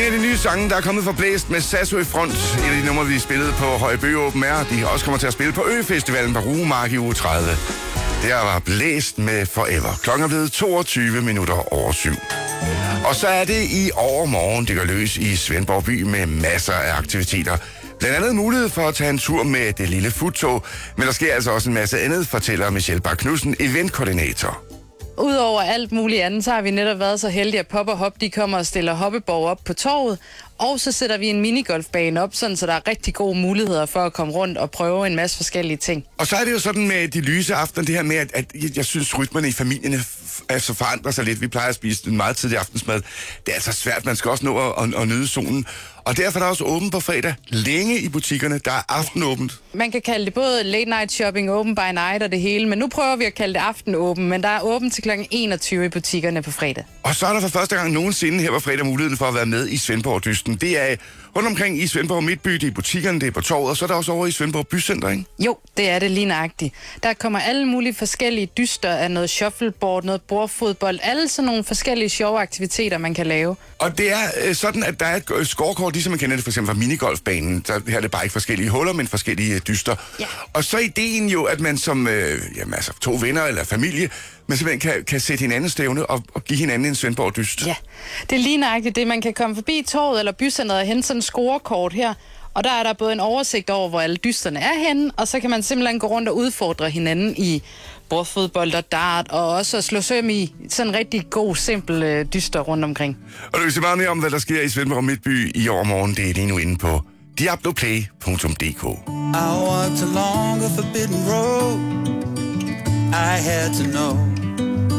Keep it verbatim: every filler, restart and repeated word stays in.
af de nye sange, der er kommet fra Blæst med Sasso i front. Et af de numre, vi spillede på Højbø Open Air. De også kommer til at spille på Ø-festivalen på Rugemark i uge tredive. Der var Blæst med Forever. Klokken er blevet toogtyve minutter over syv. Og så er det i overmorgen, det går løs i Svendborg by med masser af aktiviteter. Blandt andet mulighed for at tage en tur med det lille futtog, men der sker altså også en masse andet, fortæller Michelle Bak Knudsen, eventkoordinator. Udover alt muligt andet, så har vi netop været så heldige, at Pop og Hop de kommer og stiller hoppeborg op på torvet. Og så sætter vi en minigolfbane op, sådan, så der er rigtig gode muligheder for at komme rundt og prøve en masse forskellige ting. Og så er det jo sådan med de lyse aftener, det her med, at, at jeg, jeg synes, rytmerne i familierne altså forandrer sig lidt. Vi plejer at spise en meget tidlig aftensmad. Det er altså svært, man skal også nå at, at, at nyde solen. Og derfor er der også åbent på fredag. Længe i butikkerne, der er aftenåbent. Man kan kalde det både late night shopping, open by night og det hele, men nu prøver vi at kalde det aftenåben, men der er åbent til klokken enogtyve i butikkerne på fredag. Og så er der for første gang nogensinde her på fredag muligheden for at være med i Svendborg-dysten. Det er rundt omkring i Svendborg Midtby, det er i butikkerne, det er på torvet, og så er der også over i Svendborg Bycenter, ikke? Jo, det er det lige nøjagtigt. Der kommer alle mulige forskellige dyster af noget shuffleboard, noget bordfodbold, alle sådan nogle forskellige sjove aktiviteter, man kan lave. Og det er øh, sådan, at der er et scorekort, ligesom man kender det for eksempel fra minigolfbanen. Der, her er det bare ikke forskellige huller, men forskellige øh, dyster. Ja. Og så er ideen jo, at man som øh, jamen, altså, to venner eller familie, man simpelthen kan, kan sætte hinanden stævne og, og give hinanden en Svendborg-dyst. Ja, det er lige nøjagtigt det. Man kan komme forbi torvet eller bycenteret og hente sådan en scorekort her. Og der er der både en oversigt over, hvor alle dysterne er henne, og så kan man simpelthen gå rundt og udfordre hinanden i bordfodbold og dart, og også at slå søm i sådan en rigtig god, simpel øh, dyster rundt omkring. Og du kan se meget mere om, hvad der sker i Svendborg Midtby i overmorgen. Det er lige nu inde på diabloplay punktum d k. I walked along a forbidden road. I had to know